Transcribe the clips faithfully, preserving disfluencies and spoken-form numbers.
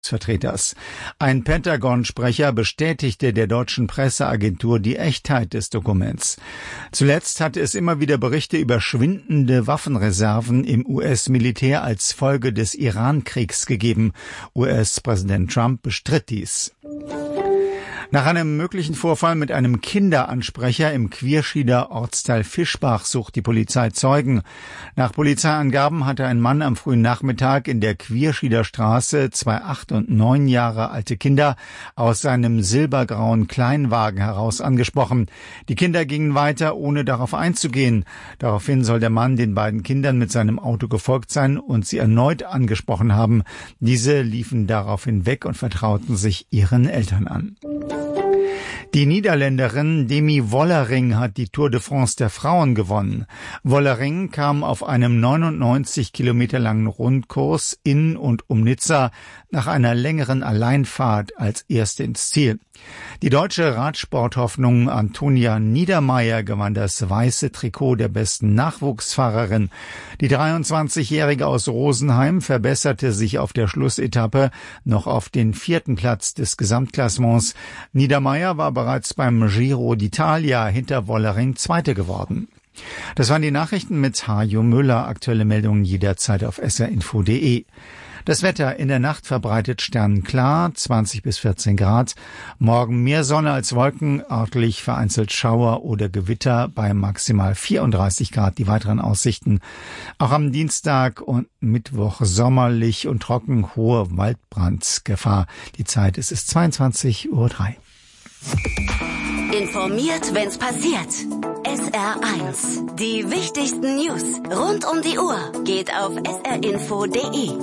Vertreters. Ein Pentagon-Sprecher bestätigte der deutschen Presseagentur die Echtheit des Dokuments. Zuletzt hatte es immer wieder Berichte über schwindende Waffenreserven im U S-Militär als Folge des Iran-Kriegs gegeben. U S-Präsident Trump bestritt dies. Nach einem möglichen Vorfall mit einem Kinderansprecher im Quierschieder Ortsteil Fischbach sucht die Polizei Zeugen. Nach Polizeiangaben hatte ein Mann am frühen Nachmittag in der Quierschieder Straße zwei acht und neun Jahre alte Kinder aus seinem silbergrauen Kleinwagen heraus angesprochen. Die Kinder gingen weiter, ohne darauf einzugehen. Daraufhin soll der Mann den beiden Kindern mit seinem Auto gefolgt sein und sie erneut angesprochen haben. Diese liefen daraufhin weg und vertrauten sich ihren Eltern an. Die Niederländerin Demi Wollering hat die Tour de France der Frauen gewonnen. Wollering kam auf einem neunundneunzig Kilometer langen Rundkurs in und um Nizza nach einer längeren Alleinfahrt als Erste ins Ziel. Die deutsche Radsporthoffnung Antonia Niedermeier gewann das weiße Trikot der besten Nachwuchsfahrerin. Die dreiundzwanzigjährige aus Rosenheim verbesserte sich auf der Schlussetappe noch auf den vierten Platz des Gesamtklassements. Niedermeier war bereits beim Giro d'Italia hinter Wollering Zweite geworden. Das waren die Nachrichten mit Hajo Müller. Aktuelle Meldungen jederzeit auf s r info punkt d e. Das Wetter in der Nacht verbreitet sternenklar, zwanzig bis vierzehn Grad. Morgen mehr Sonne als Wolken, örtlich vereinzelt Schauer oder Gewitter bei maximal vierunddreißig Grad. Die weiteren Aussichten. Auch am Dienstag und Mittwoch sommerlich und trocken, hohe Waldbrandgefahr. Die Zeit ist es zweiundzwanzig Uhr drei. Informiert, wenn's passiert. S R eins. Die wichtigsten News rund um die Uhr geht auf s r info punkt d e.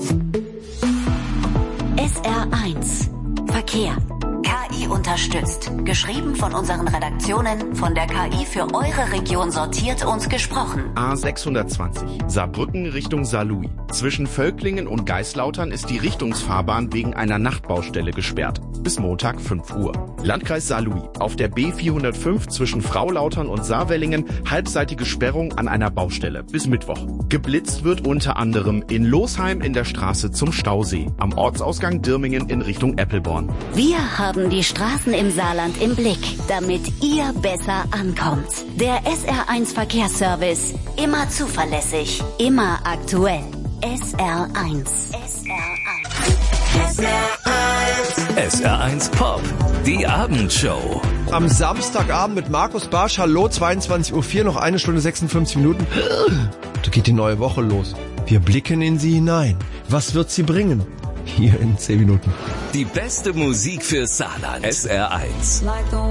S R eins. Verkehr. K I unterstützt. Geschrieben von unseren Redaktionen, von der K I für eure Region sortiert und gesprochen. A sechshundertzwanzig. Saarbrücken Richtung Saarlouis. Zwischen Völklingen und Geislautern ist die Richtungsfahrbahn wegen einer Nachtbaustelle gesperrt. Bis Montag fünf Uhr. Landkreis Saarlouis. Auf der B vierhundertfünf zwischen Fraulautern und Saarwellingen halbseitige Sperrung an einer Baustelle. Bis Mittwoch. Geblitzt wird unter anderem in Losheim in der Straße zum Stausee. Am Ortsausgang Dirmingen in Richtung Eppelborn. Wir haben die Straßen im Saarland im Blick, damit ihr besser ankommt. Der S R eins Verkehrsservice. Immer zuverlässig, immer aktuell. S R eins. S R eins. S R eins. S R eins Pop. Die Abendshow. Am Samstagabend mit Markus Barsch. Hallo, zweiundzwanzig Uhr vier, noch eine Stunde sechsundfünfzig Minuten. Da geht die neue Woche los. Wir blicken in sie hinein. Was wird sie bringen? Hier in zehn Minuten. Die beste Musik für Saarland. S R eins.